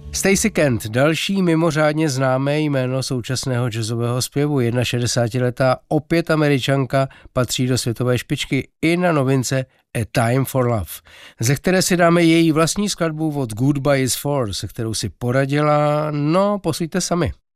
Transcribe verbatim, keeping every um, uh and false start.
Stacey Kent, další mimořádně známé jméno současného jazzového zpěvu, šedesátiletá opět Američanka, patří do světové špičky i na novince A Time for Love, ze které si dáme její vlastní skladbu What Goodbye is For, se kterou si poradila, no poslyšte sami.